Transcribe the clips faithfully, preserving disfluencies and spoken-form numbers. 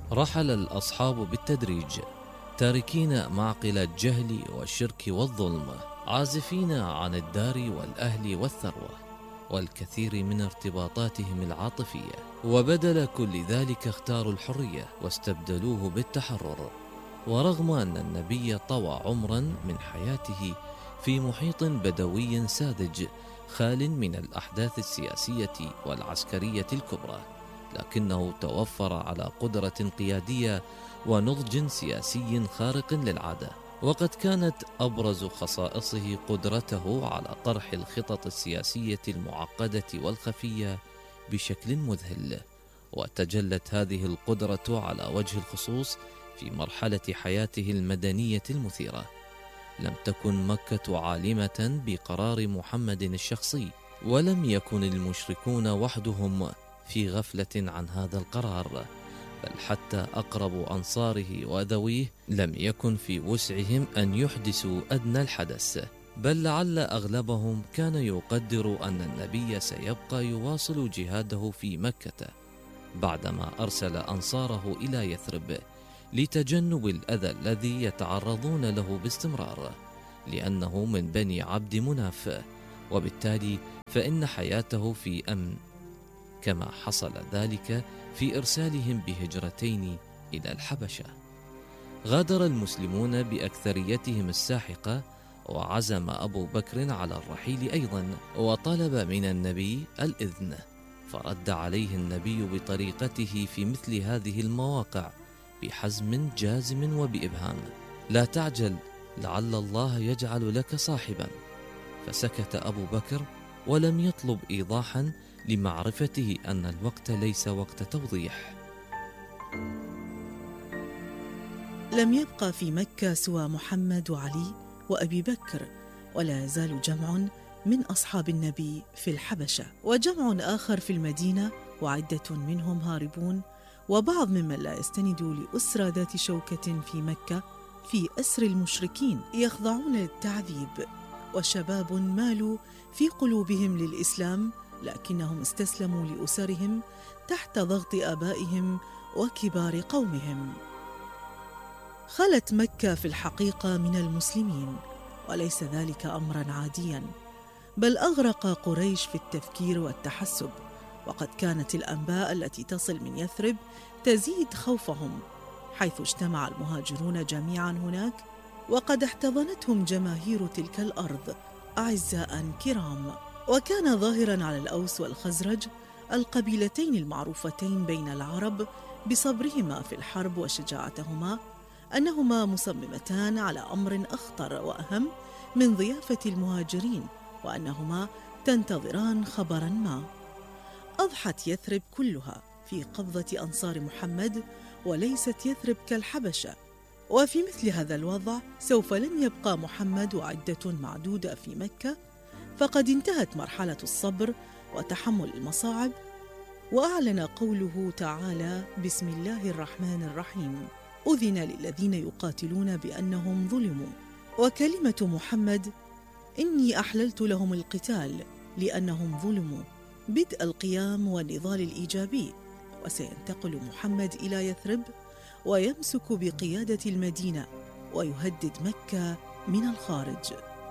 رحل الأصحاب بالتدريج، تاركين معقل الجهل والشرك والظلم، عازفين عن الدار والأهل والثروة والكثير من ارتباطاتهم العاطفية، وبدل كل ذلك اختاروا الحرية واستبدلوه بالتحرر. ورغم أن النبي طوى عمرا من حياته في محيط بدوي ساذج خال من الأحداث السياسية والعسكرية الكبرى، لكنه توفر على قدرة قيادية ونضج سياسي خارق للعادة. وقد كانت أبرز خصائصه قدرته على طرح الخطط السياسية المعقدة والخفية بشكل مذهل، وتجلت هذه القدرة على وجه الخصوص في مرحلة حياته المدنية المثيرة. لم تكن مكة عالمة بقرار محمد الشخصي، ولم يكن المشركون وحدهم في غفلة عن هذا القرار، بل حتى أقرب أنصاره وذويه لم يكن في وسعهم أن يحدثوا أدنى الحدث، بل لعل أغلبهم كان يقدر أن النبي سيبقى يواصل جهاده في مكة بعدما أرسل أنصاره إلى يثرب لتجنب الأذى الذي يتعرضون له باستمرار، لأنه من بني عبد مناف، وبالتالي فإن حياته في أمن، كما حصل ذلك في إرسالهم بهجرتين إلى الحبشة. غادر المسلمون بأكثريتهم الساحقة، وعزم أبو بكر على الرحيل أيضا، وطلب من النبي الإذن، فرد عليه النبي بطريقته في مثل هذه المواقع بحزم جازم وبإبهام: لا تعجل، لعل الله يجعل لك صاحبا. فسكت أبو بكر ولم يطلب إيضاحا لمعرفته أن الوقت ليس وقت توضيح. لم يبقى في مكة سوى محمد وعلي وأبي بكر، ولا يزال جمع من أصحاب النبي في الحبشة، وجمع آخر في المدينة، وعدة منهم هاربون، وبعض ممن لا يستند لأسرى ذات شوكة في مكة في أسر المشركين يخضعون للتعذيب، وشباب مالوا في قلوبهم للإسلام لكنهم استسلموا لأسرهم تحت ضغط آبائهم وكبار قومهم. خلت مكة في الحقيقة من المسلمين، وليس ذلك أمرا عاديا، بل أغرق قريش في التفكير والتحسب، وقد كانت الأنباء التي تصل من يثرب تزيد خوفهم، حيث اجتمع المهاجرون جميعا هناك، وقد احتضنتهم جماهير تلك الأرض أعزاء كرام. وكان ظاهرا على الأوس والخزرج، القبيلتين المعروفتين بين العرب بصبرهما في الحرب وشجاعتهما، أنهما مصممتان على أمر أخطر وأهم من ضيافة المهاجرين، وأنهما تنتظران خبرا ما. أضحت يثرب كلها في قبضة أنصار محمد، وليست يثرب كالحبشة. وفي مثل هذا الوضع سوف لن يبقى محمد وعدة معدودة في مكة، فقد انتهت مرحلة الصبر وتحمل المصاعب، وأعلن قوله تعالى: بسم الله الرحمن الرحيم، أذن للذين يقاتلون بأنهم ظلموا. وكلمة محمد: إني أحللت لهم القتال لأنهم ظلموا، بدء القيام والنضال الإيجابي. وسينتقل محمد إلى يثرب ويمسك بقيادة المدينة ويهدد مكة من الخارج.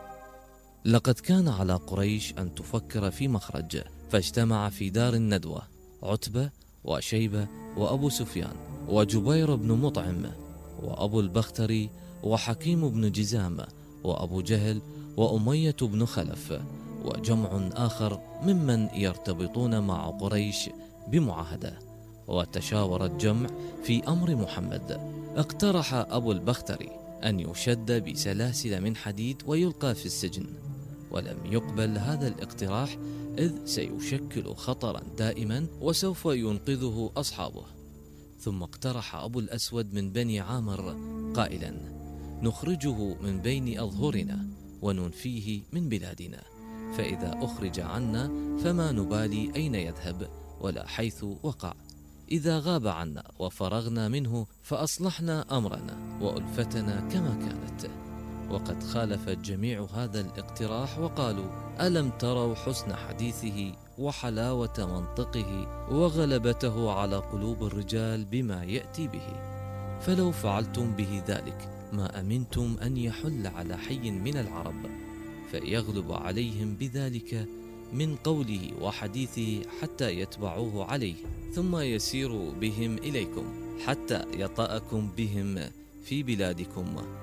لقد كان على قريش أن تفكر في مخرج، فاجتمع في دار الندوة عتبة وشيبة وأبو سفيان وجبير بن مطعم وأبو البختري وحكيم بن جزام وأبو جهل وأمية بن خلف وجمع آخر ممن يرتبطون مع قريش بمعاهدة. وتشاور الجمع في أمر محمد. اقترح أبو البختري أن يشد بسلاسل من حديد ويلقى في السجن، ولم يقبل هذا الاقتراح، إذ سيشكل خطرا دائما وسوف ينقذه أصحابه. ثم اقترح أبو الأسود من بني عامر قائلا: نخرجه من بين أظهرنا وننفيه من بلادنا، فإذا أخرج عنا فما نبالي أين يذهب ولا حيث وقع، إذا غاب عنا وفرغنا منه فأصلحنا أمرنا وألفتنا كما كانت. وقد خالف الجميع هذا الاقتراح وقالوا: ألم تروا حسن حديثه وحلاوة منطقه وغلبته على قلوب الرجال بما يأتي به؟ فلو فعلتم به ذلك ما أمنتم أن يحل على حي من العرب فيغلب عليهم بذلك من قوله وحديثه حتى يتبعوه عليه، ثم يسير بهم إليكم حتى يطأكم بهم في بلادكم.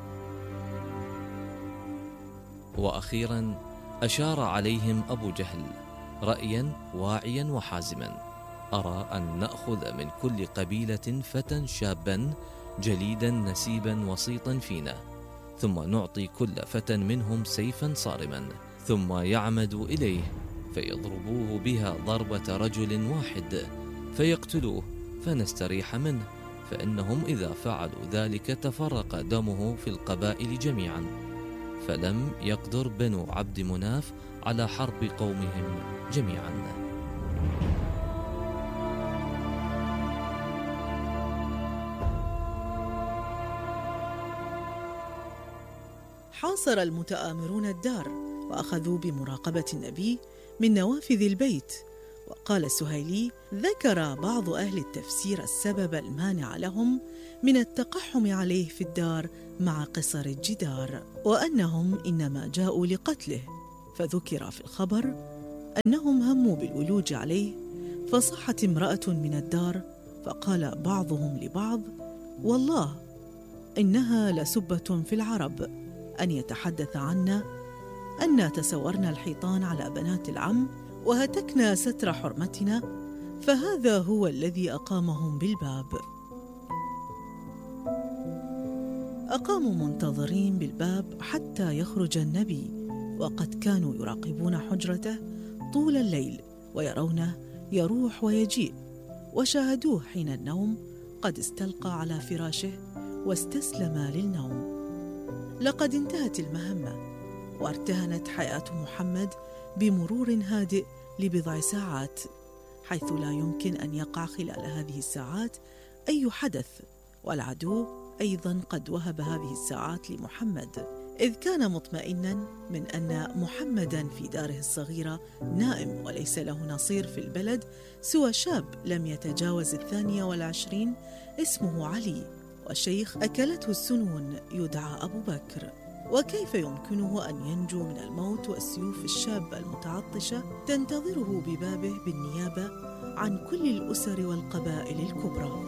وأخيرا أشار عليهم أبو جهل رأيا واعيا وحازما: أرى أن نأخذ من كل قبيلة فتى شابا جليدا نسيبا وسيطا فينا، ثم نعطي كل فتى منهم سيفا صارما، ثم يعمد إليه فيضربوه بها ضربة رجل واحد فيقتلوه فنستريح منه، فإنهم إذا فعلوا ذلك تفرق دمه في القبائل جميعا. فلم يقدر بنو عبد مناف على حرب قومهم جميعا. حاصر المتآمرون الدار وأخذوا بمراقبة النبي من نوافذ البيت. وقال السهيلي: ذكر بعض أهل التفسير السبب المانع لهم من التقحم عليه في الدار مع قصر الجدار، وأنهم إنما جاءوا لقتله، فذكر في الخبر أنهم هموا بالولوج عليه، فصحت امرأة من الدار فقال بعضهم لبعض: والله إنها لسبة في العرب أن يتحدث عنا أن تسورنا الحيطان على بنات العم وهتكنا ستر حرمتنا، فهذا هو الذي أقامهم بالباب. أقاموا منتظرين بالباب حتى يخرج النبي، وقد كانوا يراقبون حجرته طول الليل ويرونه يروح ويجيء، وشاهدوه حين النوم قد استلقى على فراشه واستسلم للنوم. لقد انتهت المهمة وارتهنت حياة محمد بمرور هادئ لبضع ساعات، حيث لا يمكن أن يقع خلال هذه الساعات أي حدث، والعدو أيضا قد وهب هذه الساعات لمحمد، إذ كان مطمئنا من أن محمدا في داره الصغيرة نائم وليس له نصير في البلد سوى شاب لم يتجاوز الثانية والعشرين اسمه علي، وشيخ أكلته السنون يدعى أبو بكر. وكيف يمكنه أن ينجو من الموت والسيوف الشابة المتعطشة تنتظره ببابه بالنيابة عن كل الأسر والقبائل الكبرى؟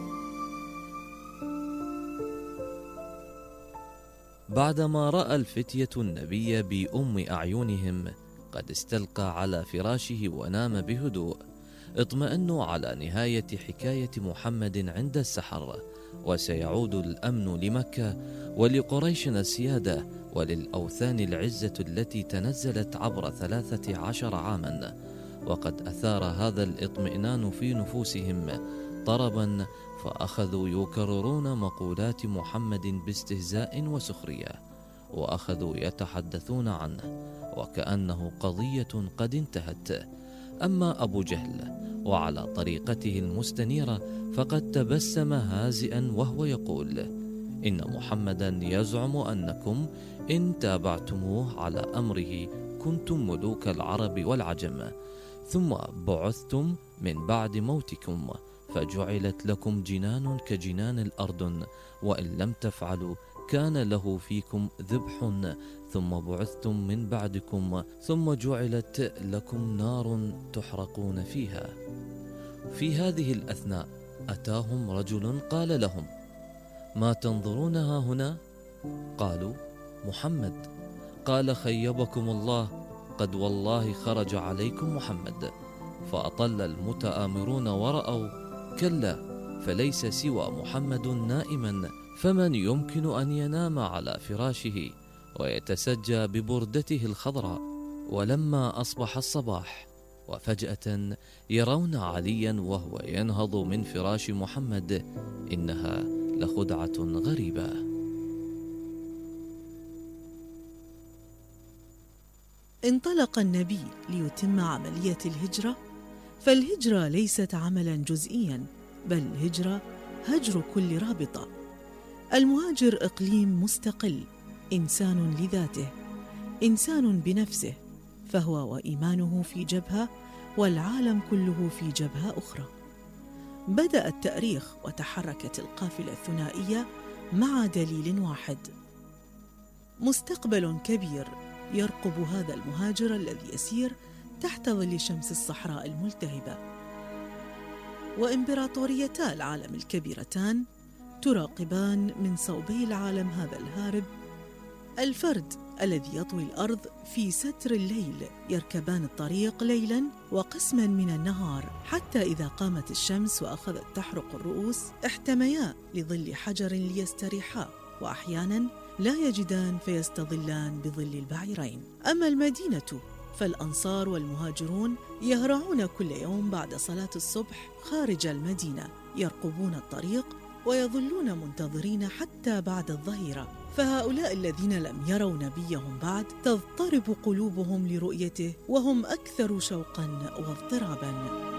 بعدما رأى الفتية النبي بأم أعينهم قد استلقى على فراشه ونام بهدوء، اطمأنوا على نهاية حكاية محمد عند السحر، وسيعود الأمن لمكة ولقريش السيادة وللأوثان العزة التي تنزلت عبر ثلاثة عشر عاما. وقد أثار هذا الاطمئنان في نفوسهم طربا، فأخذوا يكررون مقولات محمد باستهزاء وسخرية، وأخذوا يتحدثون عنه وكأنه قضية قد انتهت. أما أبو جهل وعلى طريقته المستنيرة فقد تبسم هازئا وهو يقول: إن محمدا يزعم أنكم إن تابعتموه على أمره كنتم ملوك العرب والعجم، ثم بعثتم من بعد موتكم فجعلت لكم جنان كجنان الأردن، وإن لم تفعلوا كان له فيكم ذبح، ثم بعثتم من بعدكم ثم جعلت لكم نار تحرقون فيها. في هذه الأثناء أتاهم رجل قال لهم: ما تنظرونها هنا؟ قالوا: محمد. قال: خيبكم الله، قد والله خرج عليكم محمد. فأطل المتآمرون ورأوا كلا، فليس سوى محمد نائما، فمن يمكن أن ينام على فراشه ويتسجى ببردته الخضراء؟ ولما أصبح الصباح وفجأة يرون عليا وهو ينهض من فراش محمد، إنها لخدعة غريبة. انطلق النبي ليتم عملية الهجرة، فالهجرة ليست عملا جزئيا، بل الهجرة هجر كل رابطة. المهاجر إقليم مستقل إنسان لذاته، إنسان بنفسه، فهو وإيمانه في جبهة والعالم كله في جبهة أخرى. بدأ التأريخ وتحركت القافلة الثنائية مع دليل واحد: مستقبل كبير يرقب هذا المهاجر الذي يسير تحت ظل شمس الصحراء الملتهبة. وإمبراطوريتا العالم الكبيرتان تراقبان من صوبي العالم هذا الهارب، الفرد الذي يطوي الأرض في ستر الليل. يركبان الطريق ليلاً وقسماً من النهار، حتى إذا قامت الشمس وأخذت تحرق الرؤوس احتميا لظل حجر ليستريحا، وأحياناً لا يجدان فيستظلان بظل البعيرين. أما المدينة فالأنصار والمهاجرون يهرعون كل يوم بعد صلاة الصبح خارج المدينة، يرقبون الطريق ويظلون منتظرين حتى بعد الظهيرة. فهؤلاء الذين لم يروا نبيهم بعد تضطرب قلوبهم لرؤيته، وهم أكثر شوقاً واضطراباً.